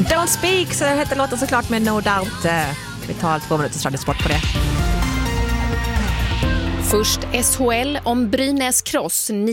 Don't Speak, så heter låten såklart med No Doubt. Vi tar 2 minuters radiosport på det. Först SHL om Brynäs Cross.